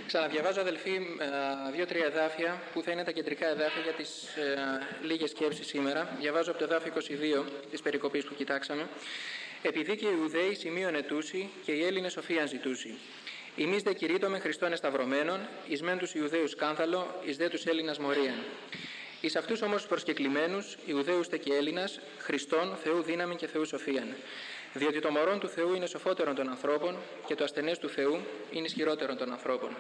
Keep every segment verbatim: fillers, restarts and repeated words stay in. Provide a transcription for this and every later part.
Ξαναδιαβάζω, αδελφοί, δύο-τρία εδάφια που θα είναι τα κεντρικά εδάφια για τις ε, λίγες σκέψεις σήμερα. Διαβάζω από το εδάφιο είκοσι δύο της περικοπής που κοιτάξαμε. Επειδή και οι Ιουδαίοι σημείων ετούσι και οι Έλληνες σοφίαν ζητούσι. Ημείς δε κηρύττωμε Χριστόν εσταυρωμένον, εις μεν τους Ιουδαίους σκάνδαλο, εις δε τους Έλληνας μορίαν. Εις αυτούς όμως τους προσκεκλημένους, Ιουδαίους τε και Έλληνας, Χριστόν, Θεού δύναμη και Θεού σοφίαν. Διότι το μωρόν του Θεού είναι σοφότερον των ανθρώπων και το ασθενές του Θεού είναι ισχυρότερον των ανθρώπων.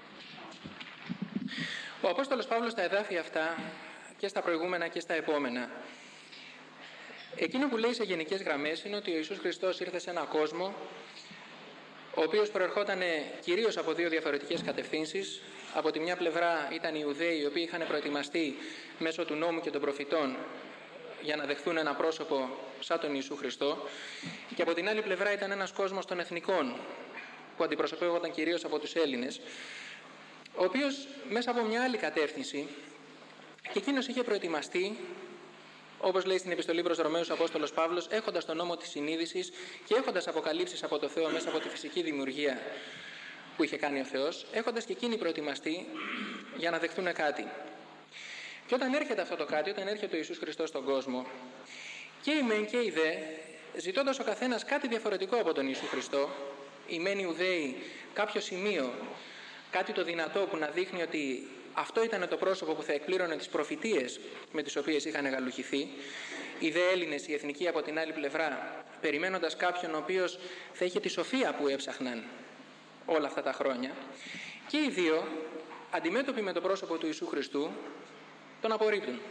Ο Απόστολος Παύλος στα εδάφια αυτά και στα προηγούμενα και στα επόμενα, εκείνο που λέει σε γενικές γραμμές είναι ότι ο Ιησούς Χριστός ήρθε σε έναν κόσμο ο οποίος προερχόταν κυρίως από δύο διαφορετικές κατευθύνσεις. Από τη μια πλευρά ήταν οι Ιουδαίοι, οι οποίοι είχαν προετοιμαστεί μέσω του νόμου και των προφητών για να δεχθούν ένα πρόσωπο σαν τον Ιησού Χριστό, και από την άλλη πλευρά ήταν ένας κόσμος των εθνικών που αντιπροσωπεύονταν κυρίως από τους Έλληνες, ο οποίος μέσα από μια άλλη κατεύθυνση και εκείνος είχε προετοιμαστεί, όπως λέει στην επιστολή προς Ρωμαίους ο Απόστολος Παύλος, έχοντας τον νόμο της συνείδησης και έχοντας αποκαλύψεις από το Θεό μέσα από τη φυσική δημιουργία που είχε κάνει ο Θεός, έχοντας και εκείνοι προετοιμαστεί για να δεχτούν κάτι. Και όταν έρχεται αυτό το κάτι, όταν έρχεται ο Ιησούς Χριστός στον κόσμο, και οι μεν και οι δε, ζητώντας ο καθένας κάτι διαφορετικό από τον Ιησού Χριστό, οι μεν Ιουδαίοι κάποιο σημείο, κάτι το δυνατό που να δείχνει ότι αυτό ήταν το πρόσωπο που θα εκπλήρωνε τις προφητείες με τις οποίες είχαν γαλουχηθεί, οι δε Έλληνες, οι εθνικοί από την άλλη πλευρά, περιμένοντας κάποιον ο οποίος θα είχε τη σοφία που έψαχναν όλα αυτά τα χρόνια, και οι δύο, αντιμέτωποι με το πρόσωπο του Ιησού Χριστού, τον απορρίπτουν.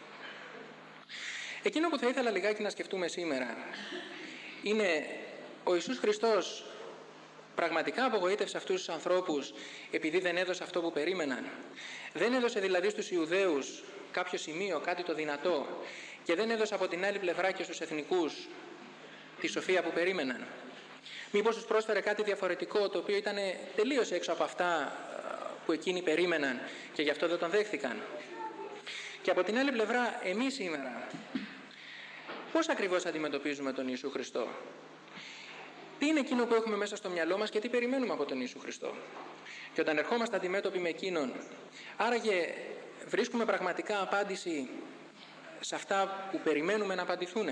Εκείνο που θα ήθελα λιγάκι να σκεφτούμε σήμερα είναι ο Ιησούς Χριστός πραγματικά απογοήτευσε αυτούς τους ανθρώπους επειδή δεν έδωσε αυτό που περίμεναν. Δεν έδωσε δηλαδή στους Ιουδαίους κάποιο σημείο, κάτι το δυνατό, και δεν έδωσε από την άλλη πλευρά και στους εθνικούς τη σοφία που περίμεναν. Μήπως τους πρόσφερε κάτι διαφορετικό, το οποίο ήταν τελείως έξω από αυτά που εκείνοι περίμεναν και γι' αυτό δεν τον δέχθηκαν. Και από την άλλη πλευρά, εμείς σήμερα πώς ακριβώς αντιμετωπίζουμε τον Ιησού Χριστό? Τι είναι εκείνο που έχουμε μέσα στο μυαλό μας και τι περιμένουμε από τον Ιησού Χριστό? Και όταν ερχόμαστε αντιμέτωποι με εκείνον, άραγε βρίσκουμε πραγματικά απάντηση σε αυτά που περιμένουμε να απαντηθούν?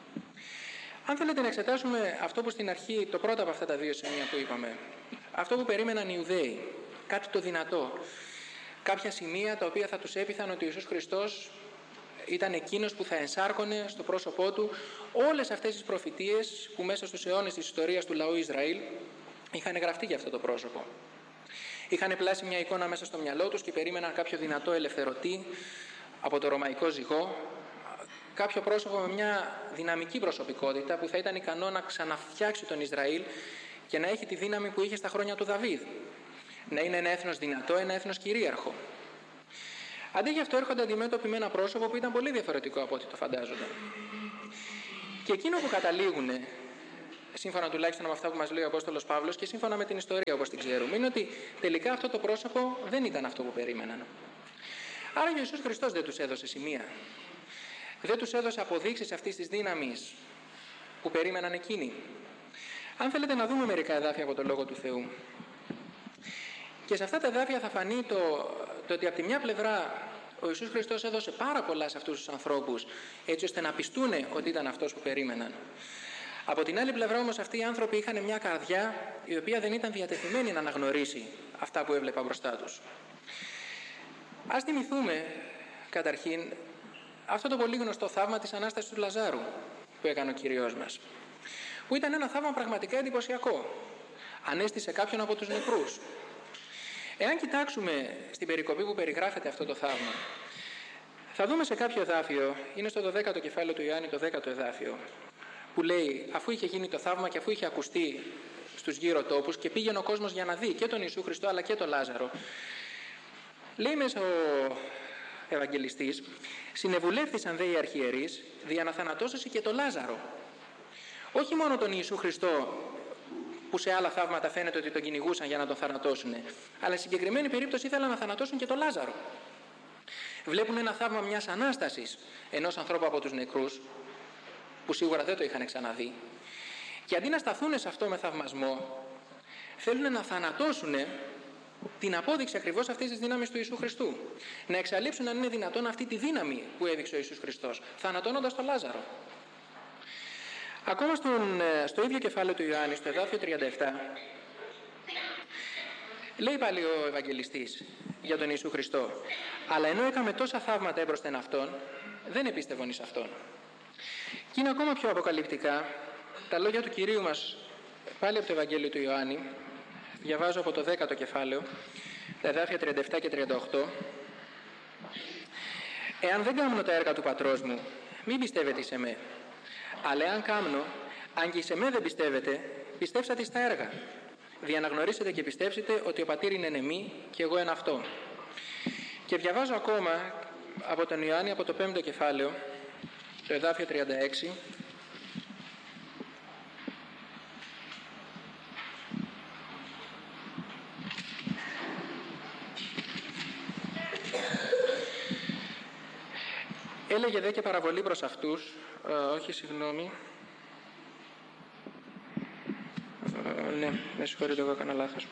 Αν θέλετε να εξετάσουμε αυτό που στην αρχή, το πρώτο από αυτά τα δύο σημεία που είπαμε, αυτό που περίμεναν οι Ιουδαίοι, κάτι το δυνατό, κάποια σημεία τα οποία θα τους έπειθαν ότι ο Ιησούς Χριστός ήταν εκείνος που θα ενσάρκωνε στο πρόσωπό του όλες αυτές τις προφητείες που μέσα στους αιώνες της ιστορίας του λαού Ισραήλ είχαν γραφτεί για αυτό το πρόσωπο. Είχαν πλάσει μια εικόνα μέσα στο μυαλό τους και περίμεναν κάποιο δυνατό ελευθερωτή από το ρωμαϊκό ζυγό, κάποιο πρόσωπο με μια δυναμική προσωπικότητα που θα ήταν ικανό να ξαναφτιάξει τον Ισραήλ και να έχει τη δύναμη που είχε στα χρόνια του Δαβίδ. Να είναι ένα έθνος δυνατό, ένα έθνος κυρίαρχο. Αντί γι' αυτό έρχονται αντιμέτωποι με ένα πρόσωπο που ήταν πολύ διαφορετικό από ό,τι το φαντάζονταν. Και εκείνο που καταλήγουν, σύμφωνα τουλάχιστον με αυτά που μας λέει ο Απόστολος Παύλος και σύμφωνα με την ιστορία όπως την ξέρουμε, είναι ότι τελικά αυτό το πρόσωπο δεν ήταν αυτό που περίμεναν. Άρα ο Ιησούς Χριστός δεν τους έδωσε σημεία. Δεν τους έδωσε αποδείξεις αυτής της δύναμης που περίμεναν εκείνοι. Αν θέλετε να δούμε μερικά εδάφια από το Λόγο του Θεού. Και σε αυτά τα εδάφια θα φανεί το, το ότι από τη μια πλευρά ο Ιησούς Χριστός έδωσε πάρα πολλά σε αυτούς τους ανθρώπους, έτσι ώστε να πιστούν ότι ήταν αυτός που περίμεναν. Από την άλλη πλευρά όμως αυτοί οι άνθρωποι είχαν μια καρδιά η οποία δεν ήταν διατεθειμένη να αναγνωρίσει αυτά που έβλεπα μπροστά τους. Ας θυμηθούμε καταρχήν αυτό το πολύ γνωστό θαύμα της Ανάστασης του Λαζάρου που έκανε ο Κυριός μας, που ήταν ένα θαύμα πραγματικά εντυπωσιακό. Ανέστησε κάποιον από τους νεκρούς. Εάν κοιτάξουμε στην περικοπή που περιγράφεται αυτό το θαύμα, θα δούμε σε κάποιο εδάφιο, είναι στο δωδέκατο κεφάλαιο του Ιωάννη, το δέκατο εδάφιο, που λέει, αφού είχε γίνει το θαύμα και αφού είχε ακουστεί στους γύρω τόπους και πήγαινε ο κόσμος για να δει και τον Ιησού Χριστό αλλά και τον Λάζαρο, λέει μέσα ο Ευαγγελιστής, συνεβουλεύθησαν δε οι αρχιερείς δια να θανατώσουν και τον Λάζαρο. Όχι μόνο τον Ιησού Χριστό, που σε άλλα θαύματα φαίνεται ότι τον κυνηγούσαν για να τον θανατώσουν, αλλά σε συγκεκριμένη περίπτωση ήθελαν να θανατώσουν και τον Λάζαρο. Βλέπουν ένα θαύμα μιας Ανάστασης ενός ανθρώπου από τους νεκρούς, που σίγουρα δεν το είχαν ξαναδεί, και αντί να σταθούν σε αυτό με θαυμασμό, θέλουν να θανατώσουν την απόδειξη ακριβώς αυτής της δύναμης του Ιησού Χριστού. Να εξαλείψουν αν είναι δυνατόν αυτή τη δύναμη που έδειξε ο Ιησούς Χριστός, θανατώνοντας τον Λάζαρο. Ακόμα στον, στο ίδιο κεφάλαιο του Ιωάννη, στο εδάφιο τριάντα επτά, λέει πάλι ο Ευαγγελιστής για τον Ιησού Χριστό, αλλά ενώ έκαμε τόσα θαύματα έμπροσθεν αυτόν, δεν επίστευον εις αυτόν. Και είναι ακόμα πιο αποκαλυπτικά τα λόγια του Κυρίου μας, πάλι από το Ευαγγέλιο του Ιωάννη. Διαβάζω από το δέκατο κεφάλαιο, τα εδάφια τριάντα επτά και τριάντα οκτώ. «Εάν δεν κάμνω τα έργα του πατρός μου, μην πιστεύετε σε με. Αλλά εάν κάμνω, αν και σε με δεν πιστεύετε, πιστέψατε στα έργα. Διαναγνωρίσετε και πιστέψετε ότι ο πατήρ είναι εν εμεί και εγώ εν αυτό». Και διαβάζω ακόμα από τον Ιωάννη, από το πέμπτο κεφάλαιο, το εδάφιο τριάντα έξι. Έλεγε δε και παραβολή προς αυτούς, ε, όχι συγγνώμη, ε, ναι, με συγχωρείτε, εγώ έκανα λάθος.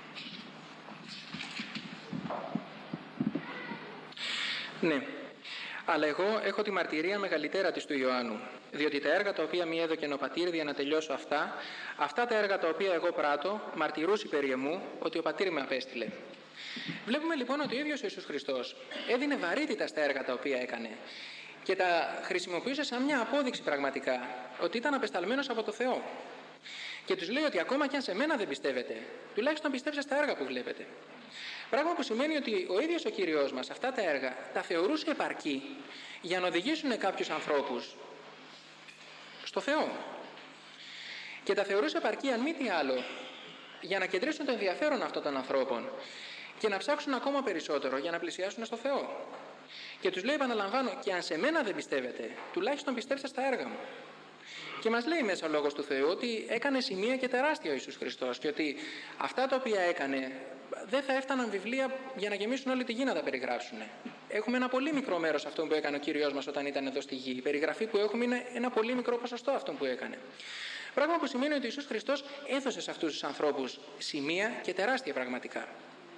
Ναι, αλλά εγώ έχω τη μαρτυρία μεγαλύτερα της του Ιωάννου, διότι τα έργα τα οποία μη έδωκεν ο πατήρ για να τελειώσω αυτά, αυτά τα έργα τα οποία εγώ πράττω, μαρτυρούσι περί εμού ότι ο πατήρ με απέστειλε. Βλέπουμε λοιπόν ότι ο ίδιος ο Ιησούς Χριστός έδινε βαρύτητα στα έργα τα οποία έκανε και τα χρησιμοποιούσε σαν μια απόδειξη πραγματικά ότι ήταν απεσταλμένος από το Θεό. Και τους λέει ότι ακόμα κι αν σε μένα δεν πιστεύετε, τουλάχιστον πιστέψτε στα έργα που βλέπετε. Πράγμα που σημαίνει ότι ο ίδιος ο Κύριος μας αυτά τα έργα τα θεωρούσε επαρκή για να οδηγήσουν κάποιους ανθρώπους στο Θεό. Και τα θεωρούσε επαρκή, αν μη τι άλλο, για να κεντρήσουν το ενδιαφέρον αυτών των ανθρώπων και να ψάξουν ακόμα περισσότερο για να πλησιάσουν στο Θεό. Και τους λέει, επαναλαμβάνω, και αν σε μένα δεν πιστεύετε, τουλάχιστον πιστέψτε στα έργα μου. Και μας λέει μέσα ο Λόγος του Θεού ότι έκανε σημεία και τεράστια ο Ιησούς Χριστός και ότι αυτά τα οποία έκανε δεν θα έφταναν βιβλία για να γεμίσουν όλη τη γη να τα περιγράψουν. Έχουμε ένα πολύ μικρό μέρος αυτό που έκανε ο Κύριος μας όταν ήταν εδώ στη γη. Η περιγραφή που έχουμε είναι ένα πολύ μικρό ποσοστό αυτό που έκανε. Πράγμα που σημαίνει ότι ο Ιησούς Χριστός έδωσε σε αυτούς τους ανθρώπους σημεία και τεράστια πραγματικά.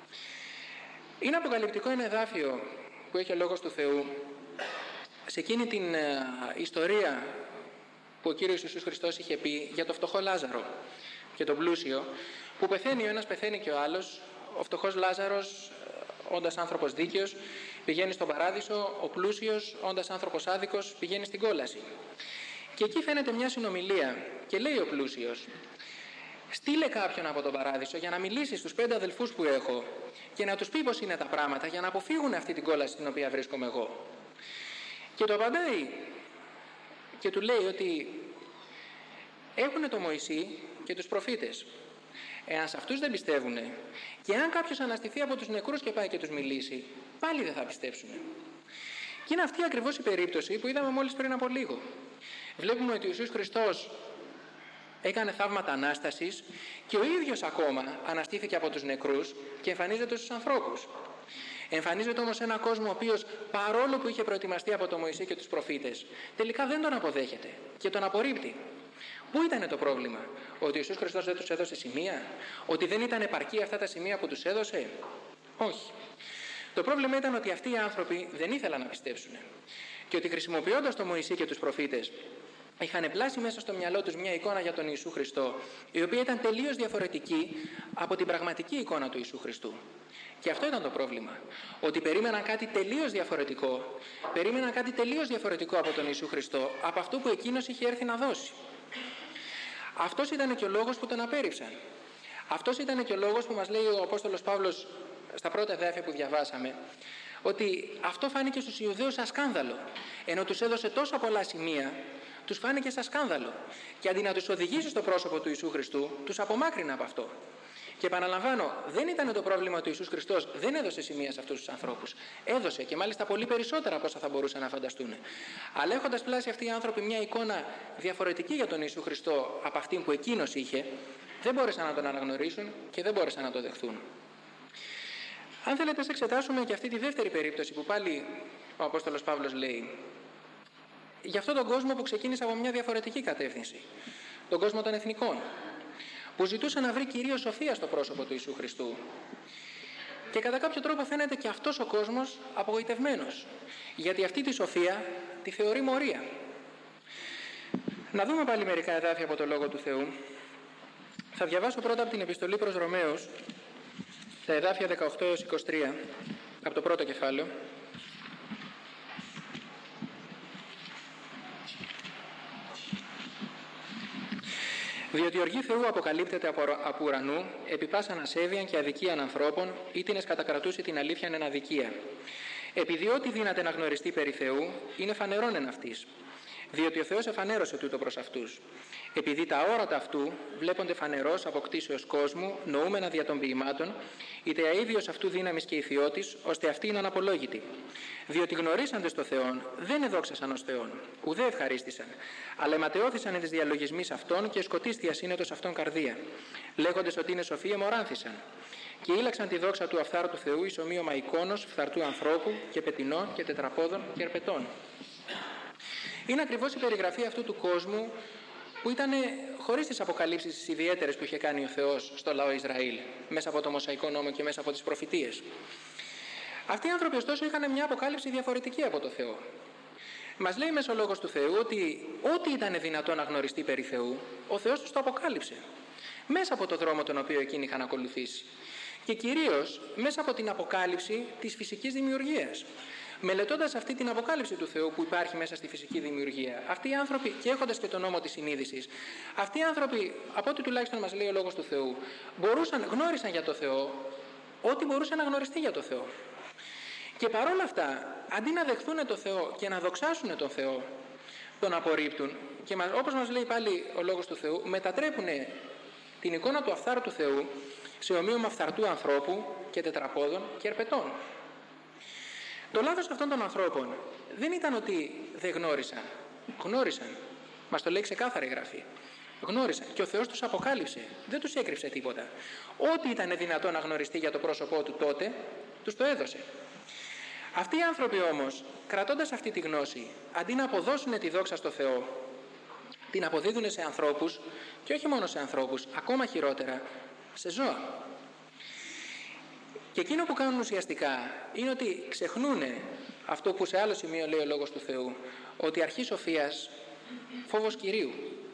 Είναι αποκαλυπτικό ένα εδάφιο που έχει ο Λόγος του Θεού σε εκείνη την ε, ιστορία που ο Κύριος Ιησούς Χριστός είχε πει για το φτωχό Λάζαρο και τον πλούσιο, που πεθαίνει ο ένας, πεθαίνει και ο άλλος. Ο φτωχός Λάζαρος, όντας άνθρωπος δίκαιος, πηγαίνει στον παράδεισο, ο πλούσιος, όντας άνθρωπος άδικος, πηγαίνει στην κόλαση. Και εκεί φαίνεται μια συνομιλία και λέει ο πλούσιος, στείλε κάποιον από τον παράδεισο για να μιλήσει στους πέντε αδελφούς που έχω και να τους πει πώς είναι τα πράγματα για να αποφύγουν αυτή την κόλαση στην οποία βρίσκομαι εγώ. Και το απαντάει και του λέει ότι έχουν το Μωυσή και τους προφήτες. Εάν σε αυτούς δεν πιστεύουν και αν κάποιος αναστηθεί από τους νεκρούς και πάει και τους μιλήσει, πάλι δεν θα πιστέψουν. Και είναι αυτή ακριβώς η περίπτωση που είδαμε μόλις πριν από λίγο. Βλέπουμε ότι ο Ιησούς Χριστός έκανε θαύματα Ανάστασης και ο ίδιος ακόμα αναστήθηκε από τους νεκρούς και εμφανίζεται στους ανθρώπους. Εμφανίζεται όμως ένα κόσμο ο οποίος, παρόλο που είχε προετοιμαστεί από τον Μωυσή και τους προφήτες, τελικά δεν τον αποδέχεται και τον απορρίπτει. Πού ήταν το πρόβλημα? Ότι ο Ιησούς Χριστός δεν τους έδωσε σημεία? Ότι δεν ήταν επαρκή αυτά τα σημεία που τους έδωσε? Όχι. Το πρόβλημα ήταν ότι αυτοί οι άνθρωποι δεν ήθελαν να πιστέψουν. Και ότι χρησιμοποιώντας τον Μωυσή και τους προφήτες, είχαν πλάσει μέσα στο μυαλό τους μια εικόνα για τον Ιησού Χριστό, η οποία ήταν τελείως διαφορετική από την πραγματική εικόνα του Ιησού Χριστού. Και αυτό ήταν το πρόβλημα. Ότι περίμεναν κάτι τελείως διαφορετικό, περίμεναν κάτι τελείως διαφορετικό από τον Ιησού Χριστό, από αυτό που εκείνος είχε έρθει να δώσει. Αυτός ήταν και ο λόγος που τον απέρριψαν. Αυτός ήταν και ο λόγος που μας λέει ο Απόστολος Παύλος στα πρώτα εδάφια που διαβάσαμε, ότι αυτό φάνηκε στους Ιουδαίους σαν σκάνδαλο. Ενώ τους έδωσε τόσα πολλά σημεία, τους φάνηκε σαν σκάνδαλο. Και αντί να τους οδηγήσει στο πρόσωπο του Ιησού Χριστού, τους απομάκρυνε από αυτό. Και επαναλαμβάνω, δεν ήταν το πρόβλημα ότι ο Ιησούς Χριστός δεν έδωσε σημεία σε αυτούς τους ανθρώπους. Έδωσε και μάλιστα πολύ περισσότερα από όσα θα μπορούσαν να φανταστούν. Αλλά έχοντας πλάσει αυτοί οι άνθρωποι μια εικόνα διαφορετική για τον Ιησού Χριστό από αυτή που εκείνος είχε, δεν μπόρεσαν να τον αναγνωρίσουν και δεν μπόρεσαν να το δεχθούν. Αν θέλετε, να εξετάσουμε και αυτή τη δεύτερη περίπτωση που πάλι ο Απόστολος Παύλος λέει. Για αυτόν τον κόσμο που ξεκίνησε από μια διαφορετική κατεύθυνση. Τον κόσμο των εθνικών. Που ζητούσε να βρει κυρίως σοφία στο πρόσωπο του Ιησού Χριστού. Και κατά κάποιο τρόπο φαίνεται και αυτός ο κόσμος απογοητευμένος, γιατί αυτή τη σοφία τη θεωρεί μορία. Να δούμε πάλι μερικά εδάφια από το Λόγο του Θεού. Θα διαβάσω πρώτα από την επιστολή προς Ρωμαίους, τα εδάφια δεκαοκτώ έως είκοσι τρία, από το πρώτο κεφάλαιο. Διότι η οργή Θεού αποκαλύπτεται από, από ουρανού, επί πάσαν ασέβειαν και αδικίαν ανθρώπων, ή την κατακρατούσε την αλήθεια εν αδικία. Επειδή ό,τι δύναται να γνωριστεί περί Θεού, είναι φανερόν εν αυτής. Διότι ο Θεός εφανέρωσε τούτο προς αυτούς. Επειδή τα όρατα αυτού βλέπονται φανερώς από κτήσεως κόσμου, νοούμενα δια των ποιημάτων, είτε αίδιος αυτού δύναμης και ηθιώτης, ώστε αυτοί είναι αναπολόγητοι. Διότι γνωρίσαντες το Θεόν, δεν εδόξασαν ως Θεόν, ουδέ ευχαρίστησαν, αλλά αιματεώθησαν εν της διαλογισμής αυτών και σκοτίστη ασύνετος αυτών καρδία. Λέγοντες ότι είναι σοφοί, αιμοράνθησαν. Και ήλαξαν τη δόξα του αφθάρτου Θεού εις ομοίωμα εικόνος, φθαρτού ανθρώπου και πετεινών και τετραπόδων και ερπετών. Είναι ακριβώς η περιγραφή αυτού του κόσμου που ήταν χωρίς τις αποκαλύψεις τις ιδιαίτερες που είχε κάνει ο Θεός στο λαό Ισραήλ, μέσα από το Μωσαϊκό νόμο και μέσα από τις προφητείες. Αυτοί οι άνθρωποι ωστόσο είχαν μια αποκάλυψη διαφορετική από το Θεό. Μας λέει μέσω λόγος του Θεού ότι ό,τι ήταν δυνατό να γνωριστεί περί Θεού, ο Θεός τους το αποκάλυψε. Μέσα από το δρόμο τον οποίο εκείνοι είχαν ακολουθήσει. Και κυρίως μέσα από την αποκάλυψη της φυσικής δημιουργίας. Μελετώντας αυτή την αποκάλυψη του Θεού που υπάρχει μέσα στη φυσική δημιουργία, αυτοί οι άνθρωποι, και έχοντας και τον νόμο της συνείδησης, αυτοί οι άνθρωποι, από ό,τι τουλάχιστον μας λέει ο λόγος του Θεού, μπορούσαν, γνώρισαν για το Θεό ό,τι μπορούσε να γνωριστεί για το Θεό. Και παρόλα αυτά, αντί να δεχθούν το Θεό και να δοξάσουν τον Θεό, τον απορρίπτουν και όπως μας λέει πάλι ο λόγος του Θεού, μετατρέπουν την εικόνα του αφθάρου του Θεού σε ομοίωμα φθαρτού ανθρώπου και τετραπόδων και ερπετών. Το λάθος αυτών των ανθρώπων δεν ήταν ότι δεν γνώρισαν. Γνώρισαν. Μας το λέει ξεκάθαρα η Γραφή. Γνώρισαν και ο Θεός τους αποκάλυψε. Δεν τους έκρυψε τίποτα. Ό,τι ήταν δυνατό να γνωριστεί για το πρόσωπό του τότε, τους το έδωσε. Αυτοί οι άνθρωποι όμως, κρατώντας αυτή τη γνώση, αντί να αποδώσουν τη δόξα στο Θεό, την αποδίδουν σε ανθρώπους και όχι μόνο σε ανθρώπους, ακόμα χειρότερα, σε ζώα. Και εκείνο που κάνουν ουσιαστικά είναι ότι ξεχνούν αυτό που σε άλλο σημείο λέει ο λόγος του Θεού, ότι αρχή σοφίας φόβος Κυρίου.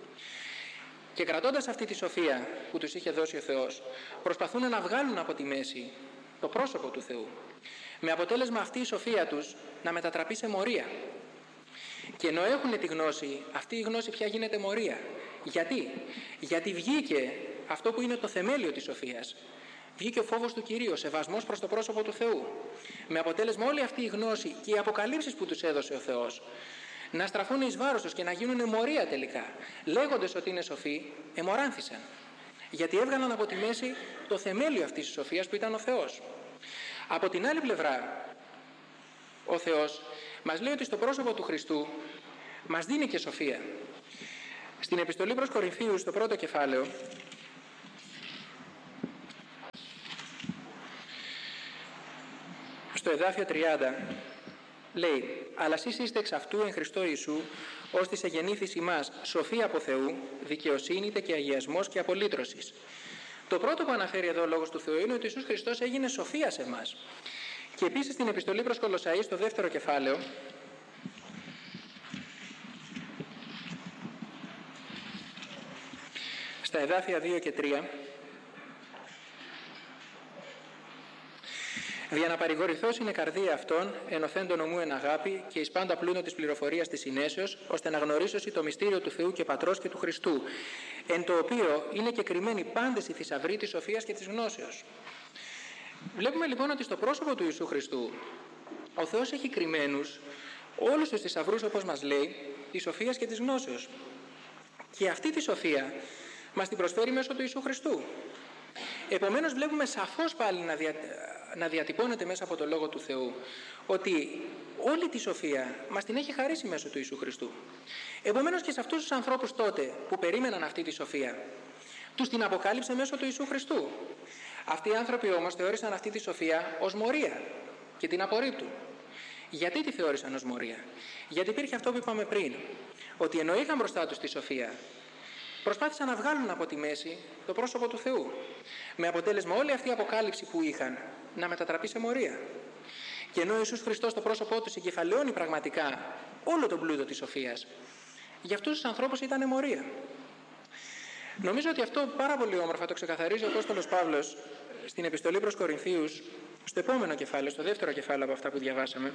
Και κρατώντας αυτή τη σοφία που τους είχε δώσει ο Θεός, προσπαθούν να βγάλουν από τη μέση το πρόσωπο του Θεού. Με αποτέλεσμα αυτή η σοφία τους να μετατραπεί σε μορία. Και ενώ έχουν τη γνώση, αυτή η γνώση πια γίνεται μορία. Γιατί? Γιατί βγήκε αυτό που είναι το θεμέλιο της σοφίας. Βγήκε ο φόβος του Κυρίου, ο σεβασμός προς το πρόσωπο του Θεού. Με αποτέλεσμα όλη αυτή η γνώση και οι αποκαλύψεις που τους έδωσε ο Θεός να στραφούν εις βάρος τους και να γίνουν μορία τελικά. Λέγοντες ότι είναι σοφοί, αιμοράνθησαν. Γιατί έβγαλαν από τη μέση το θεμέλιο αυτής της σοφίας που ήταν ο Θεός. Από την άλλη πλευρά, ο Θεός μας λέει ότι στο πρόσωπο του Χριστού μας δίνει και σοφία. Στην επιστολή προς Κορινθίους, στο πρώτο κεφάλαιο, στο εδάφιο τριάντα, λέει «Αλλά εσείς είστε εξ αυτού εν Χριστώ Ιησού, ώστις εγεννήθης ημάς σοφία από Θεού, δικαιοσύνη και αγιασμός και απολύτρωσης». Το πρώτο που αναφέρει εδώ ο λόγος του Θεού είναι ότι ο Ιησούς Χριστός έγινε σοφία σε εμάς. Και επίσης στην επιστολή προς Κολοσσαείς, στο δεύτερο κεφάλαιο, στα εδάφια δύο και τρία, «Δια να παρηγορηθώς είναι καρδία αυτών, ενωθέντων ομού εν αγάπη και εις πάντα πλούτο της πληροφορίας της συνέσεως, ώστε να γνωρίσωση το μυστήριο του Θεού και Πατρός και του Χριστού, εν το οποίο είναι και κρυμμένοι πάντες οι θησαυροί της σοφίας και της γνώσεως». Βλέπουμε λοιπόν ότι στο πρόσωπο του Ιησού Χριστού ο Θεός έχει κρυμμένους όλους τους θησαυρούς, όπως μας λέει, της σοφίας και της γνώσεως. Και αυτή τη σοφία μας την προσφέρει μέσω του Ιησού Χριστού. Επομένως βλέπουμε σαφώς πάλι να, δια... να διατυπώνεται μέσα από το Λόγο του Θεού ότι όλη τη σοφία μας την έχει χαρίσει μέσω του Ιησού Χριστού. Επομένως και σε αυτούς τους ανθρώπους τότε που περίμεναν αυτή τη σοφία, τους την αποκάλυψε μέσω του Ιησού Χριστού. Αυτοί οι άνθρωποι όμως θεώρησαν αυτή τη σοφία ως μορία και την απορρίπτουν. Γιατί τη θεώρησαν ως μορία? Γιατί υπήρχε αυτό που είπαμε πριν, ότι ενώ είχαν μπροστά τους τη σοφία, προσπάθησαν να βγάλουν από τη μέση το πρόσωπο του Θεού. Με αποτέλεσμα όλη αυτή η αποκάλυψη που είχαν να μετατραπεί σε μορία. Και ενώ ο Ιησούς Χριστός το πρόσωπό του συγκεφαλαιώνει πραγματικά όλο τον πλούτο της σοφίας, για αυτούς τους ανθρώπους ήταν μορία. Νομίζω ότι αυτό πάρα πολύ όμορφα το ξεκαθαρίζει ο Απόστολος Παύλος στην επιστολή προς Κορινθίους, στο επόμενο κεφάλαιο, στο δεύτερο κεφάλαιο από αυτά που διαβάσαμε.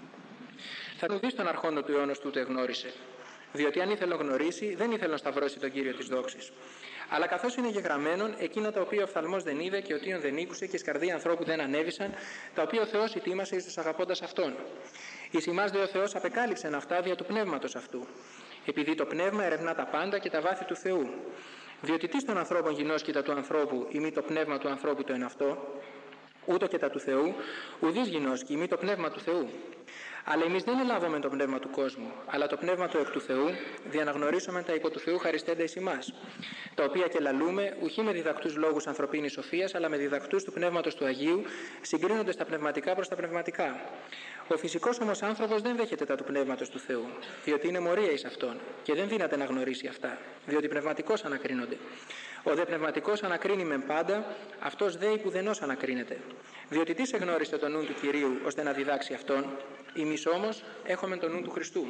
Θα του δει τον αρχόντο του αιώνος τούτο εγνώρισε. Διότι αν ήθελε να γνωρίσει, δεν ήθελε να σταυρώσει τον Κύριο της δόξης. Αλλά καθώς είναι γεγραμμένον, εκείνα τα οποία ο οφθαλμός δεν είδε και ο τείον δεν ήκουσε και η σκαρδία ανθρώπου δεν ανέβησαν, τα οποία ο Θεός ετοίμασε εις τους αγαπώντας αυτόν. Εις ημάς δε ο Θεός απεκάλυψεν αυτά δια του πνεύματος αυτού. Επειδή το πνεύμα ερευνά τα πάντα και τα βάθη του Θεού. Διότι τι στον ανθρώπων γινώσκητα του ανθρώπου, ή μη το πνεύμα του ανθρώπου το εν αυτό, ούτω και τα του Θεού, ουδείς γινώσκει, ή μη το πνεύμα του Θεού. Αλλά εμείς δεν ελάβουμε το πνεύμα του κόσμου, αλλά το πνεύμα του εκ του Θεού, διαναγνωρίσουμε τα υπό του Θεού χαριστέντα εις ημάς, τα οποία και λαλούμε, ουχή με διδακτούς λόγους ανθρωπίνης σοφίας, αλλά με διδακτούς του πνεύματος του Αγίου, συγκρίνοντας τα πνευματικά προς τα πνευματικά. Ο φυσικός όμως άνθρωπος δεν δέχεται τα του πνεύματος του Θεού, διότι είναι μορία εις αυτόν, και δεν δύναται να γνωρίσει αυτά, διότι πνευματικώς ανακρίνονται. Ο δε πνευματικός ανακρίνει μεν πάντα, αυτός δε υπουδενός ανακρίνεται. Διότι τι σε γνώρισε το νου του Κυρίου, ώστε να διδάξει αυτόν, εμείς όμως έχουμε το νου του Χριστού.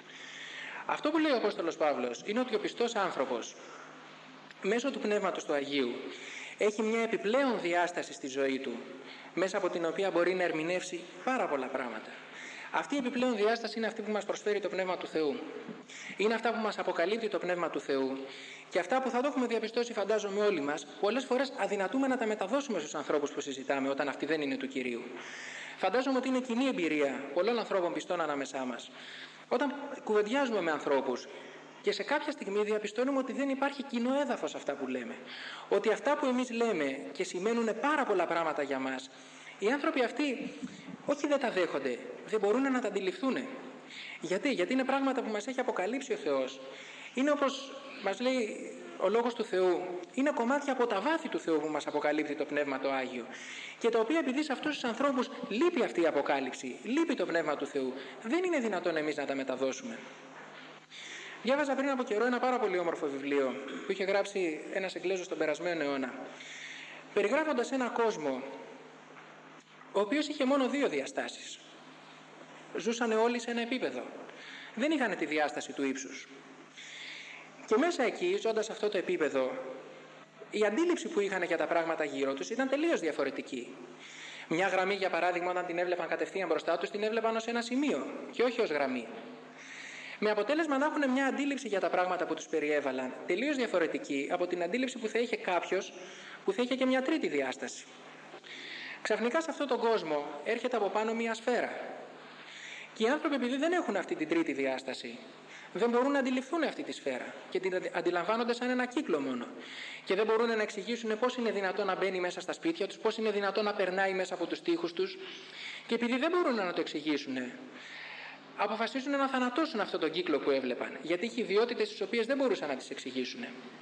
Αυτό που λέει ο Απόστολος Παύλος είναι ότι ο πιστός άνθρωπος, μέσω του Πνεύματος του Αγίου, έχει μια επιπλέον διάσταση στη ζωή του, μέσα από την οποία μπορεί να ερμηνεύσει πάρα πολλά πράγματα. Αυτή η επιπλέον διάσταση είναι αυτή που μας προσφέρει το Πνεύμα του Θεού. Είναι αυτά που μας αποκαλύπτει το Πνεύμα του Θεού και αυτά που θα το έχουμε διαπιστώσει, φαντάζομαι όλοι μας, πολλές φορές αδυνατούμε να τα μεταδώσουμε στους ανθρώπους που συζητάμε όταν αυτοί δεν είναι του Κυρίου. Φαντάζομαι ότι είναι κοινή εμπειρία πολλών ανθρώπων πιστών ανάμεσά μας. Όταν κουβεντιάζουμε με ανθρώπους και σε κάποια στιγμή διαπιστώνουμε ότι δεν υπάρχει κοινό έδαφος αυτά που λέμε. Ότι αυτά που εμείς λέμε και σημαίνουν πάρα πολλά πράγματα για μας, οι άνθρωποι αυτοί όχι δεν τα δέχονται, δεν μπορούν να τα αντιληφθούν. Γιατί, Γιατί είναι πράγματα που μας έχει αποκαλύψει ο Θεός. Είναι όπως μας λέει ο Λόγος του Θεού, είναι κομμάτια από τα βάθη του Θεού που μας αποκαλύπτει το Πνεύμα το Άγιο. Και το οποίο επειδή σε αυτούς τους ανθρώπους λείπει αυτή η αποκάλυψη, λείπει το Πνεύμα του Θεού, δεν είναι δυνατόν εμείς να τα μεταδώσουμε. Διάβαζα πριν από καιρό ένα πάρα πολύ όμορφο βιβλίο που είχε γράψει ένας Εγγλέζος τον περασμένο αιώνα, περιγράφοντας ένα κόσμο ο οποίος είχε μόνο δύο διαστάσεις. Ζούσαν όλοι σε ένα επίπεδο. Δεν είχαν τη διάσταση του ύψους. Και μέσα εκεί, ζώντας σε αυτό το επίπεδο, η αντίληψη που είχαν για τα πράγματα γύρω τους ήταν τελείως διαφορετική. Μια γραμμή, για παράδειγμα, όταν την έβλεπαν κατευθείαν μπροστά τους, την έβλεπαν ως ένα σημείο και όχι ως γραμμή. Με αποτέλεσμα να έχουν μια αντίληψη για τα πράγματα που τους περιέβαλαν τελείως διαφορετική από την αντίληψη που θα είχε κάποιος που θα είχε και μια τρίτη διάσταση. Ξαφνικά σε αυτόν τον κόσμο έρχεται από πάνω μια σφαίρα. Και οι άνθρωποι, επειδή δεν έχουν αυτή την τρίτη διάσταση, δεν μπορούν να αντιληφθούν αυτή τη σφαίρα και την αντιλαμβάνονται σαν ένα κύκλο μόνο. Και δεν μπορούν να εξηγήσουν πώς είναι δυνατόν να μπαίνει μέσα στα σπίτια τους, πώς είναι δυνατόν να περνάει μέσα από τους τοίχους τους. Και επειδή δεν μπορούν να το εξηγήσουν, αποφασίζουν να θανατώσουν αυτόν τον κύκλο που έβλεπαν, γιατί είχε ιδιότητες τις οποίες δεν μπορούσαν να τις εξηγήσουν.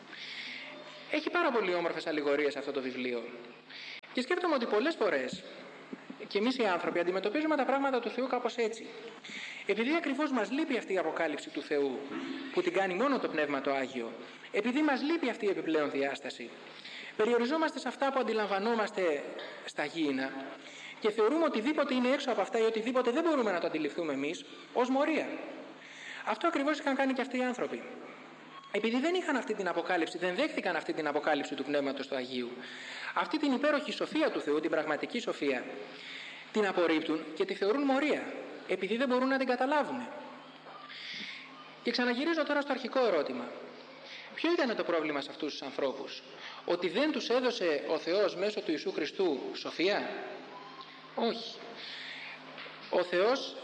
Έχει πάρα πολύ όμορφες αλληγορίες αυτό το βιβλίο. Και σκέφτομαι ότι πολλές φορές και εμείς οι άνθρωποι αντιμετωπίζουμε τα πράγματα του Θεού κάπως έτσι. Επειδή ακριβώς μας λείπει αυτή η αποκάλυψη του Θεού, που την κάνει μόνο το Πνεύμα το Άγιο, επειδή μας λείπει αυτή η επιπλέον διάσταση, περιοριζόμαστε σε αυτά που αντιλαμβανόμαστε στα γήινα και θεωρούμε οτιδήποτε είναι έξω από αυτά ή οτιδήποτε δεν μπορούμε να το αντιληφθούμε εμείς ως μορία. Αυτό ακριβώς είχαν κάνει και αυτοί οι άνθρωποι. Επειδή δεν είχαν αυτή την αποκάλυψη, δεν δέχτηκαν αυτή την αποκάλυψη του Πνεύματος του Αγίου, αυτή την υπέροχη σοφία του Θεού, την πραγματική σοφία, την απορρίπτουν και τη θεωρούν μορία, επειδή δεν μπορούν να την καταλάβουν. Και ξαναγυρίζω τώρα στο αρχικό ερώτημα. Ποιο ήταν το πρόβλημα σε αυτούς τους ανθρώπους? Ότι δεν τους έδωσε ο Θεός μέσω του Ιησού Χριστού σοφία? Όχι. Ο Θεός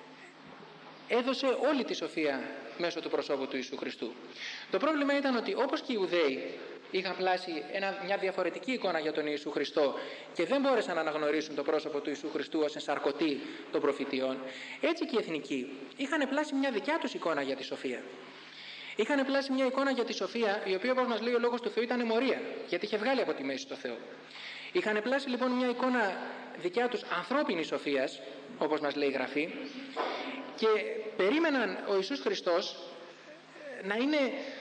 έδωσε όλη τη σοφία μέσω του προσώπου του Ιησού Χριστού. Το πρόβλημα ήταν ότι όπως και οι Ιουδαίοι είχαν πλάσει ένα, μια διαφορετική εικόνα για τον Ιησού Χριστό και δεν μπόρεσαν να αναγνωρίσουν το πρόσωπο του Ιησού Χριστού ως ενσαρκωτή των προφητιών, έτσι και οι εθνικοί είχαν πλάσει μια δικιά τους εικόνα για τη σοφία. Είχαν πλάσει μια εικόνα για τη σοφία, η οποία, όπως μας λέει ο Λόγος του Θεού, ήταν μορία, γιατί είχε βγάλει από τη μέση το Θεό. Είχαν πλάσει λοιπόν μια εικόνα δικιά τους ανθρώπινης σοφίας, όπως μας λέει η Γραφή, και περίμεναν ο Ιησούς Χριστός να είναι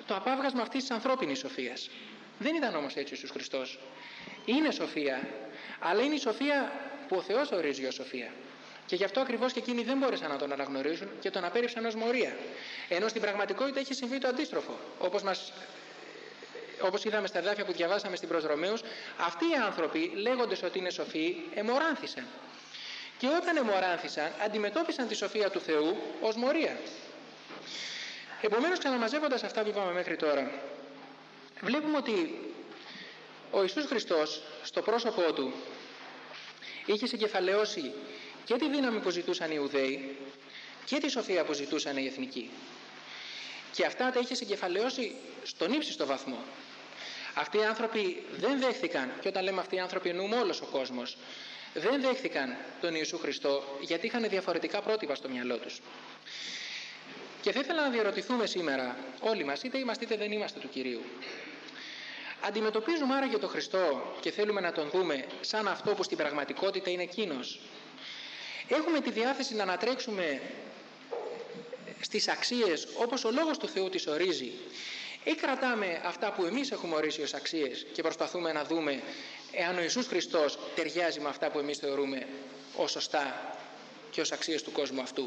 το απάβγασμα αυτής της ανθρώπινης σοφίας. Δεν ήταν όμως έτσι ο Ιησούς Χριστός. Είναι σοφία, αλλά είναι η σοφία που ο Θεός ορίζει ως σοφία. Και γι' αυτό ακριβώς και εκείνοι δεν μπόρεσαν να τον αναγνωρίσουν και τον απέρριψαν ως μορία. Ενώ στην πραγματικότητα έχει συμβεί το αντίστροφο. Όπως, μας, όπως είδαμε στα εδάφια που διαβάσαμε στην προς Ρωμαίους, αυτοί οι άνθρωποι, λέγοντες ότι είναι σοφοί, εμοράνθησαν. Και όταν εμοράνθησαν, αντιμετώπισαν τη σοφία του Θεού ως μορία. Επομένως, ξαναμαζεύοντας αυτά που είπαμε μέχρι τώρα, βλέπουμε ότι ο Ιησούς Χριστός στο πρόσωπό του είχε συγκεφαλαιώσει και τη δύναμη που ζητούσαν οι Ιουδαίοι και τη σοφία που ζητούσαν οι εθνικοί. Και αυτά τα είχε συγκεφαλαιώσει στον ύψιστο βαθμό. Αυτοί οι άνθρωποι δεν δέχθηκαν, και όταν λέμε αυτοί οι άνθρωποι εννοούμε όλος ο κόσμος, δεν δέχθηκαν τον Ιησού Χριστό γιατί είχαν διαφορετικά πρότυπα στο μυαλό τους. Και θα ήθελα να διαρωτηθούμε σήμερα όλοι μας, είτε είμαστε είτε δεν είμαστε του Κυρίου. Αντιμετωπίζουμε άραγε τον Χριστό και θέλουμε να τον δούμε σαν αυτό που στην πραγματικότητα είναι εκείνος? Έχουμε τη διάθεση να ανατρέξουμε στις αξίες όπως ο Λόγος του Θεού τις ορίζει, ή κρατάμε αυτά που εμείς έχουμε ορίσει ως αξίες και προσπαθούμε να δούμε εάν ο Ιησούς Χριστός ταιριάζει με αυτά που εμείς θεωρούμε ως σωστά και ως αξίες του κόσμου αυτού?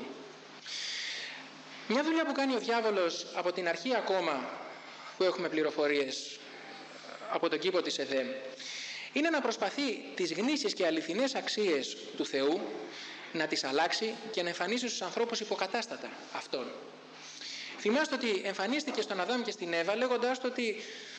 Μια δουλειά που κάνει ο διάβολος από την αρχή ακόμα που έχουμε πληροφορίες από τον κήπο της Εδέμ είναι να προσπαθεί τις γνήσιες και αληθινές αξίες του Θεού να τις αλλάξει και να εμφανίσει στους ανθρώπους υποκατάστατα αυτών. Θυμάστε ότι εμφανίστηκε στον Αδάμ και στην Εύα λέγοντάς του ότι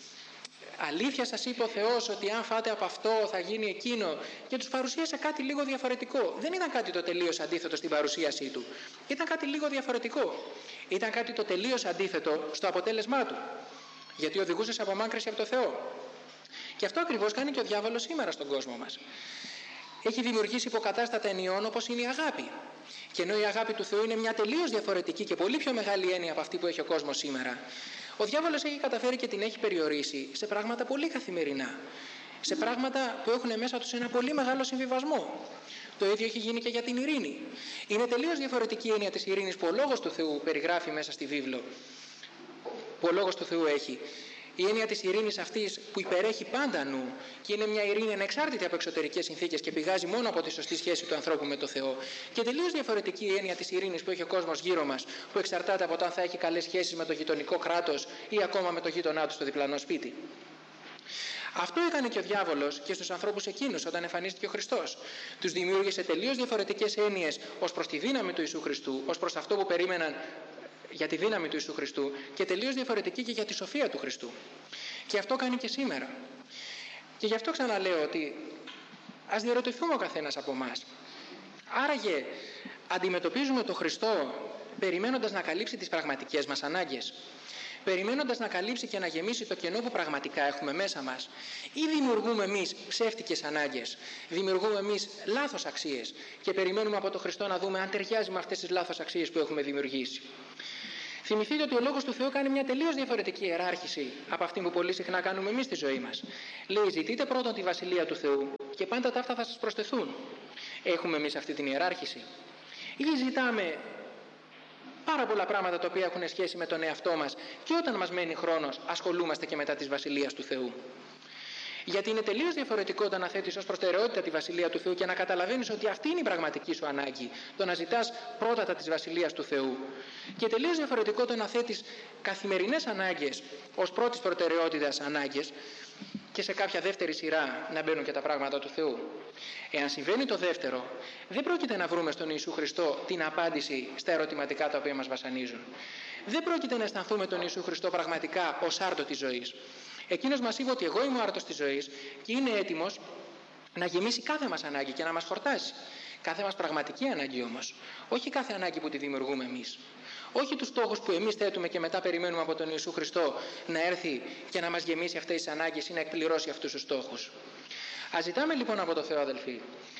αλήθεια σας είπε ο Θεός ότι αν φάτε από αυτό θα γίνει εκείνο, και τους παρουσίασε κάτι λίγο διαφορετικό. Δεν ήταν κάτι το τελείως αντίθετο στην παρουσίασή του. Ήταν κάτι λίγο διαφορετικό. Ήταν κάτι το τελείως αντίθετο στο αποτέλεσμά του. Γιατί οδηγούσε σε απομάκρυνση από το Θεό. Και αυτό ακριβώς κάνει και ο διάβολος σήμερα στον κόσμο μας. Έχει δημιουργήσει υποκατάστατα ενιών όπως είναι η αγάπη. Και ενώ η αγάπη του Θεού είναι μια τελείως διαφορετική και πολύ πιο μεγάλη έννοια από αυτή που έχει ο κόσμος σήμερα, ο διάβολος έχει καταφέρει και την έχει περιορίσει σε πράγματα πολύ καθημερινά. Σε πράγματα που έχουν μέσα τους ένα πολύ μεγάλο συμβιβασμό. Το ίδιο έχει γίνει και για την ειρήνη. Είναι τελείως διαφορετική η έννοια της ειρήνης που ο Λόγος του Θεού περιγράφει μέσα στη βίβλο. Που ο Λόγος του Θεού έχει. Η έννοια της ειρήνης αυτής που υπερέχει πάντα νου και είναι μια ειρήνη ανεξάρτητη από εξωτερικές συνθήκες και πηγάζει μόνο από τη σωστή σχέση του ανθρώπου με το Θεό. Και τελείως διαφορετική η έννοια της ειρήνης που έχει ο κόσμος γύρω μας, που εξαρτάται από το αν θα έχει καλές σχέσεις με το γειτονικό κράτος ή ακόμα με το γείτονά του στο διπλανό σπίτι. Αυτό έκανε και ο διάβολος και στους ανθρώπους εκείνους όταν εμφανίστηκε ο Χριστός. Τους δημιούργησε τελείως διαφορετικές έννοιες ως προς τη δύναμη του Ιησού Χριστού, ως προς αυτό που περίμεναν για τη δύναμη του Ιησού Χριστού, και τελείως διαφορετική και για τη σοφία του Χριστού. Και αυτό κάνει και σήμερα. Και γι' αυτό ξαναλέω ότι ας διαρωτηθούμε ο καθένας από εμάς. Άραγε αντιμετωπίζουμε τον Χριστό περιμένοντας να καλύψει τις πραγματικές μας ανάγκες, περιμένοντας να καλύψει και να γεμίσει το κενό που πραγματικά έχουμε μέσα μας, ή δημιουργούμε εμείς ψεύτικες ανάγκες, δημιουργούμε εμείς λάθος αξίες και περιμένουμε από τον Χριστό να δούμε αν ταιριάζει με αυτές τις λάθος αξίες που έχουμε δημιουργήσει? Θυμηθείτε ότι ο Λόγος του Θεού κάνει μια τελείως διαφορετική ιεράρχηση από αυτή που πολύ συχνά κάνουμε εμείς στη ζωή μας. Λέει: ζητείτε πρώτον τη Βασιλεία του Θεού και πάντα τα αυτά θα σας προσθεθούν. Έχουμε εμείς αυτή την ιεράρχηση? Ή ζητάμε πάρα πολλά πράγματα τα οποία έχουν σχέση με τον εαυτό μας και όταν μας μένει χρόνος ασχολούμαστε και μετά της Βασιλείας του Θεού? Γιατί είναι τελείως διαφορετικό το να θέτεις ως προτεραιότητα τη Βασιλεία του Θεού και να καταλαβαίνεις ότι αυτή είναι η πραγματική σου ανάγκη, το να ζητάς πρώτα της Βασιλείας του Θεού. Και τελείως διαφορετικό το να θέτεις καθημερινές ανάγκες ως πρώτης προτεραιότητας ανάγκες και σε κάποια δεύτερη σειρά να μπαίνουν και τα πράγματα του Θεού. Εάν συμβαίνει το δεύτερο, δεν πρόκειται να βρούμε στον Ιησού Χριστό την απάντηση στα ερωτηματικά τα οποία μας βασανίζουν. Δεν πρόκειται να αισθανθούμε τον Ιησού Χριστό πραγματικά ως άρτο της ζωής. Εκείνος μας είπε ότι εγώ είμαι ο άρτος της ζωής και είναι έτοιμος να γεμίσει κάθε μας ανάγκη και να μας χορτάσει. Κάθε μας πραγματική ανάγκη όμως, όχι κάθε ανάγκη που τη δημιουργούμε εμείς. Όχι τους στόχους που εμείς θέτουμε και μετά περιμένουμε από τον Ιησού Χριστό να έρθει και να μας γεμίσει αυτές τις ανάγκες ή να εκπληρώσει αυτούς τους στόχους. Ας ζητάμε λοιπόν από το Θεό, αδελφοί,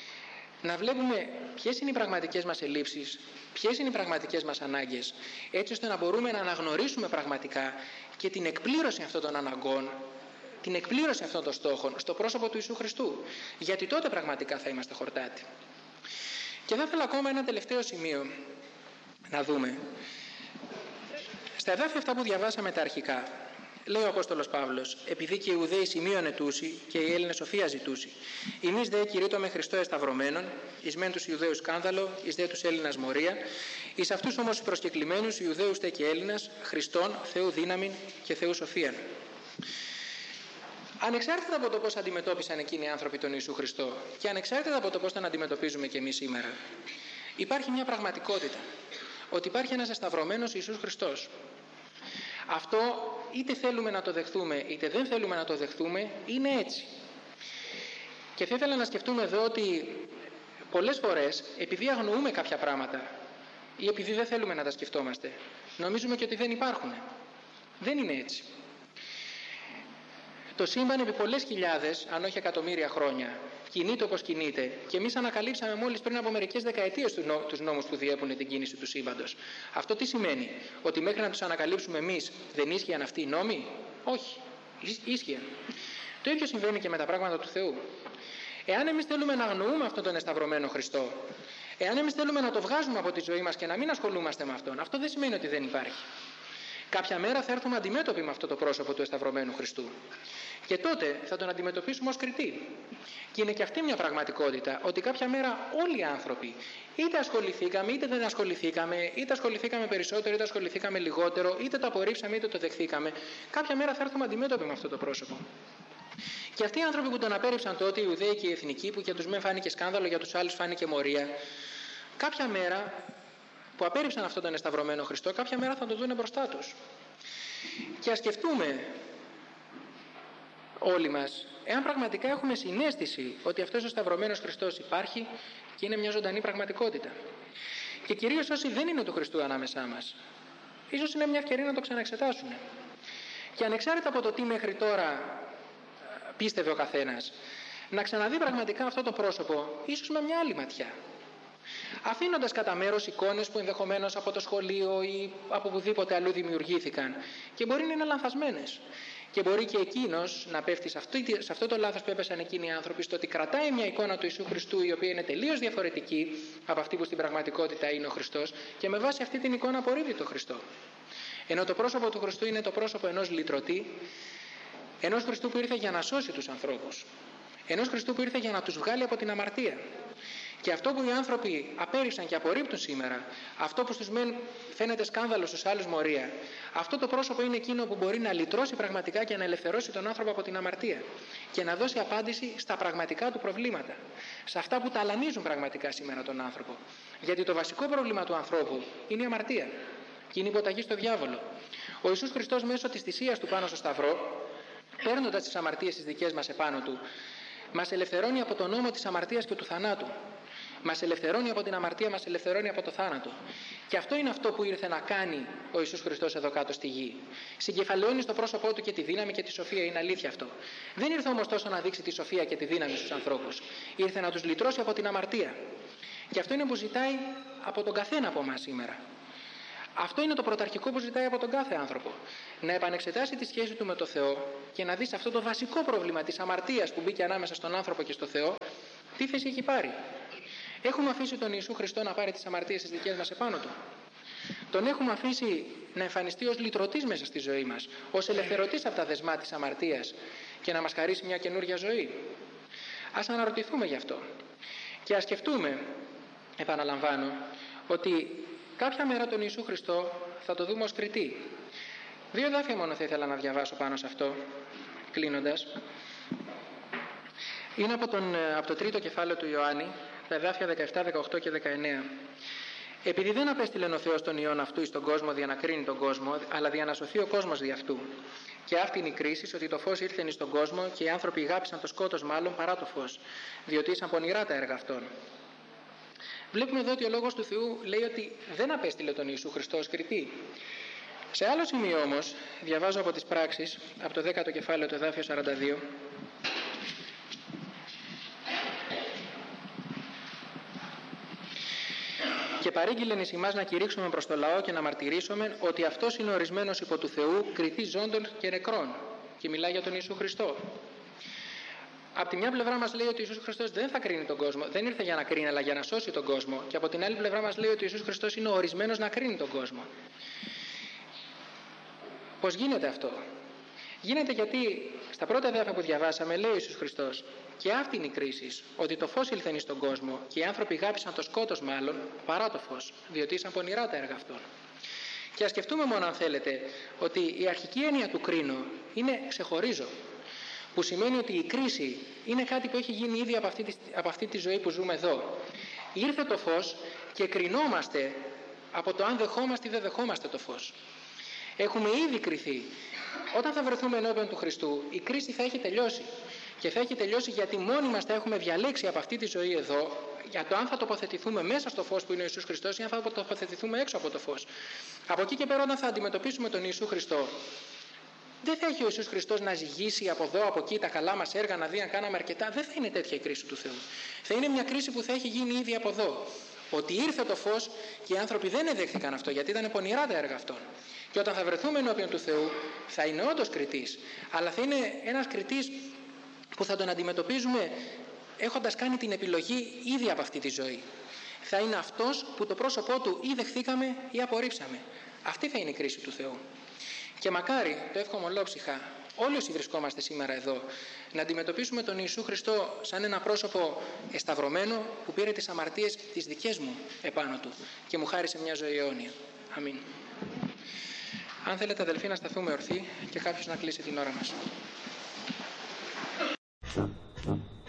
να βλέπουμε ποιες είναι οι πραγματικές μας ελλείψεις, ποιες είναι οι πραγματικές μας ανάγκες, έτσι ώστε να μπορούμε να αναγνωρίσουμε πραγματικά και την εκπλήρωση αυτών των αναγκών, την εκπλήρωση αυτών των στόχων στο πρόσωπο του Ιησού Χριστού. Γιατί τότε πραγματικά θα είμαστε χορτάτοι. Και θα ήθελα ακόμα ένα τελευταίο σημείο να δούμε. Στα εδάφια αυτά που διαβάσαμε τα αρχικά, Λέει ο Απόστολος Παύλος, επειδή και οι Ιουδαίοι σημείωνε τούση και οι Έλληνες σοφία ζητούσι. Εμείς δε κηρύττω με Χριστό εσταυρωμένον, εις μεν τους Ιουδαίους σκάνδαλο, εις δε τους Έλληνας μορία, εις αυτούς όμως τους προσκεκλημένους, Ιουδαίους τε και Έλληνας, Χριστόν, Θεού δύναμιν και Θεού σοφίαν. Ανεξάρτητα από το πώς αντιμετώπισαν εκείνοι οι άνθρωποι τον Ιησού Χριστό και ανεξάρτητα από το πώς τον αντιμετωπίζουμε και εμείς σήμερα, υπάρχει μια πραγματικότητα, ότι υπάρχει ένας εσταυρωμένος Ιησούς Χριστός. Αυτό είτε θέλουμε να το δεχθούμε είτε δεν θέλουμε να το δεχθούμε, είναι έτσι. Και θα ήθελα να σκεφτούμε εδώ ότι πολλές φορές, επειδή αγνοούμε κάποια πράγματα ή επειδή δεν θέλουμε να τα σκεφτόμαστε, νομίζουμε και ότι δεν υπάρχουν. Δεν είναι έτσι. Το σύμπαν επί πολλές χιλιάδες, αν όχι εκατομμύρια χρόνια, κινείται όπως κινείται και εμείς ανακαλύψαμε μόλις πριν από μερικές δεκαετίες τους νόμους που διέπουν την κίνηση του σύμπαντος. Αυτό τι σημαίνει? Ότι μέχρι να τους ανακαλύψουμε εμείς δεν ίσχυαν αυτοί οι νόμοι? Όχι, ίσχυαν. Το ίδιο συμβαίνει και με τα πράγματα του Θεού. Εάν εμείς θέλουμε να αγνοούμε αυτόν τον εσταυρωμένο Χριστό, εάν εμείς θέλουμε να το βγάζουμε από τη ζωή μας και να μην ασχολούμαστε με αυτόν, αυτό δεν σημαίνει ότι δεν υπάρχει. Κάποια μέρα θα έρθουμε αντιμέτωποι με αυτό το πρόσωπο του εσταυρωμένου Χριστού. Και τότε θα τον αντιμετωπίσουμε ως κριτή. Και είναι και αυτή μια πραγματικότητα, ότι κάποια μέρα όλοι οι άνθρωποι, είτε ασχοληθήκαμε είτε δεν ασχοληθήκαμε, είτε ασχοληθήκαμε περισσότερο είτε ασχοληθήκαμε λιγότερο, είτε το απορρίψαμε είτε το δεχθήκαμε, κάποια μέρα θα έρθουμε αντιμέτωποι με αυτό το πρόσωπο. Και αυτοί οι άνθρωποι που τον απέρριψαν τότε, οι Ιουδαίοι και οι εθνικοί, που για τους μεν φάνηκε σκάνδαλο, για τους άλλους φάνηκε μορία, κάποια μέρα που απέρριψαν αυτόν τον εσταυρωμένο Χριστό, κάποια μέρα θα τον δουν μπροστά τους. Και ας σκεφτούμε όλοι μας, εάν πραγματικά έχουμε συναίσθηση ότι αυτός ο σταυρωμένος Χριστός υπάρχει και είναι μια ζωντανή πραγματικότητα. Και κυρίως όσοι δεν είναι του Χριστού ανάμεσά μας, ίσως είναι μια ευκαιρία να το ξαναεξετάσουν. Και ανεξάρτητα από το τι μέχρι τώρα πίστευε ο καθένας, να ξαναδεί πραγματικά αυτό το πρόσωπο, ίσως με μια άλλη ματιά. Αφήνοντας κατά μέρος εικόνες που ενδεχομένως από το σχολείο ή από οπουδήποτε αλλού δημιουργήθηκαν και μπορεί να είναι λανθασμένες. Και μπορεί και εκείνος να πέφτει σε, αυτή, σε αυτό το λάθος που έπεσαν εκείνοι οι άνθρωποι, στο ότι κρατάει μια εικόνα του Ιησού Χριστού η οποία είναι τελείως διαφορετική από αυτή που στην πραγματικότητα είναι ο Χριστός και με βάση αυτή την εικόνα απορρίπτει τον Χριστό. Ενώ το πρόσωπο του Χριστού είναι το πρόσωπο ενός λυτρωτή, ενός Χριστού που ήρθε για να σώσει τους ανθρώπους, ενός Χριστού που ήρθε για να τους βγάλει από την αμαρτία. Και αυτό που οι άνθρωποι απέρριψαν και απορρίπτουν σήμερα, αυτό που στους μεν φαίνεται σκάνδαλο, στους άλλους μορία, αυτό το πρόσωπο είναι εκείνο που μπορεί να λυτρώσει πραγματικά και να ελευθερώσει τον άνθρωπο από την αμαρτία και να δώσει απάντηση στα πραγματικά του προβλήματα, σε αυτά που ταλανίζουν πραγματικά σήμερα τον άνθρωπο. Γιατί το βασικό πρόβλημα του ανθρώπου είναι η αμαρτία και είναι η υποταγή στο διάβολο. Ο Ιησούς Χριστός μέσω της θυσίας του πάνω στο Σταυρό, παίρνοντας τις αμαρτίες τις δικές μας επάνω του, μας ελευθερώνει από τον νόμο της αμαρτίας και του θανάτου. Μας ελευθερώνει από την αμαρτία, μας ελευθερώνει από το θάνατο. Και αυτό είναι αυτό που ήρθε να κάνει ο Ιησούς Χριστός εδώ κάτω στη γη. Συγκεφαλαιώνει στο πρόσωπό του και τη δύναμη και τη σοφία, είναι αλήθεια αυτό. Δεν ήρθε όμως τόσο να δείξει τη σοφία και τη δύναμη στους ανθρώπους. Ήρθε να τους λυτρώσει από την αμαρτία. Και αυτό είναι που ζητάει από τον καθένα από εμάς σήμερα. Αυτό είναι το πρωταρχικό που ζητάει από τον κάθε άνθρωπο. Να επανεξετάσει τη σχέση του με το Θεό και να δει αυτό το βασικό πρόβλημα της αμαρτίας που μπήκε ανάμεσα στον άνθρωπο και στο Θεό, τι θέση έχει πάρει. Έχουμε αφήσει τον Ιησού Χριστό να πάρει τις αμαρτίες τις δικές μας επάνω του. Τον έχουμε αφήσει να εμφανιστεί ως λυτρωτής μέσα στη ζωή μας, ως ελευθερωτής από τα δεσμά της αμαρτίας και να μας χαρίσει μια καινούργια ζωή. Ας αναρωτηθούμε γι' αυτό. Και ας σκεφτούμε, επαναλαμβάνω, ότι κάποια μέρα τον Ιησού Χριστό θα το δούμε ως κριτή. Δύο εδάφια μόνο θα ήθελα να διαβάσω πάνω σε αυτό, κλείνοντας. Είναι από, τον, από το τρίτο κεφάλαιο του Ιωάννη, τα εδάφια δεκαεπτά, δεκαοκτώ και δεκαεννέα. Επειδή δεν απέστειλεν ο Θεός τον Υιόν αυτού εις τον κόσμο δια να κρίνει τον κόσμο, αλλά δια να σωθεί ο κόσμος δι' αυτού. Και αυτή είναι η κρίση, ότι το φως ήρθε εις τον κόσμο και οι άνθρωποι γάπησαν το σκότος μάλλον παρά το φως, διότι ήσαν πονηρά τα έργα αυτών. Βλέπουμε εδώ ότι ο Λόγος του Θεού λέει ότι δεν απέστειλε τον Ιησού Χριστό ως κριτή. Σε άλλο σημείο όμως, διαβάζω από τις πράξεις, από το δέκατο κεφάλαιο το εδάφιο σαράντα δύο, και παρήγγειλεν εις ημάς να κηρύξουμε προς το λαό και να μαρτυρήσουμε ότι αυτός είναι ορισμένος υπό του Θεού, κριτής ζώντων και νεκρών. Και μιλάει για τον Ιησού Χριστό. Από τη μια πλευρά μας λέει ότι ο Ιησούς Χριστός δεν θα κρίνει τον κόσμο, δεν ήρθε για να κρίνει, αλλά για να σώσει τον κόσμο. Και από την άλλη πλευρά μας λέει ότι ο Ιησούς Χριστός είναι ορισμένος να κρίνει τον κόσμο. Πώς γίνεται αυτό? Γίνεται γιατί στα πρώτα εδάφια που διαβάσαμε λέει ο Ιησούς Χριστός, και αυτή είναι η κρίση, ότι το φως ήλθεν στον κόσμο και οι άνθρωποι γάπησαν το σκότος μάλλον παρά το φως, διότι ήσαν πονηρά τα έργα αυτών. Και ας σκεφτούμε μόνο, αν θέλετε, ότι η αρχική έννοια του κρίνω είναι ξεχωρίζω, που σημαίνει ότι η κρίση είναι κάτι που έχει γίνει ήδη από αυτή τη, από αυτή τη ζωή που ζούμε εδώ. Ήρθε το φως και κρινόμαστε από το αν δεχόμαστε ή δεν δεχόμαστε το φως. Έχουμε ήδη κριθεί. Όταν θα βρεθούμε ενώπιον του Χριστού, η κρίση θα έχει τελειώσει. Και θα έχει τελειώσει γιατί μόνοι μας τα έχουμε διαλέξει από αυτή τη ζωή εδώ, για το αν θα τοποθετηθούμε μέσα στο φως που είναι ο Ιησούς Χριστός ή αν θα τοποθετηθούμε έξω από το φως. Από εκεί και πέρα, όταν θα αντιμετωπίσουμε τον Ιησού Χριστό, δεν θα έχει ο Ιησούς Χριστός να ζυγίσει από εδώ, από εκεί τα καλά μας έργα, να δει αν κάναμε αρκετά. Δεν θα είναι τέτοια η κρίση του Θεού. Θα είναι μια κρίση που θα έχει γίνει ήδη από εδώ. Ότι ήρθε το φως και οι άνθρωποι δεν εδέχθηκαν αυτό, γιατί ήταν πονηρά τα έργα αυτών. Και όταν θα βρεθούμε ενώπιον του Θεού, θα είναι όντως κριτής. Αλλά θα είναι ένας κριτής που θα τον αντιμετωπίζουμε έχοντας κάνει την επιλογή ήδη από αυτή τη ζωή. Θα είναι αυτός που το πρόσωπό του ή δεχθήκαμε ή απορρίψαμε. Αυτή θα είναι η κρίση του Θεού. Και μακάρι, το εύχομαι ολόψυχα, όλοι όσοι βρισκόμαστε σήμερα εδώ, να αντιμετωπίσουμε τον Ιησού Χριστό σαν ένα πρόσωπο εσταυρωμένο που πήρε τις αμαρτίες τις δικές μου επάνω του και μου χάρισε μια ζωή αιώνια. Αμήν. Αν θέλετε, αδελφοί, να σταθούμε ορθοί και κάποιος να κλείσει την ώρα μας.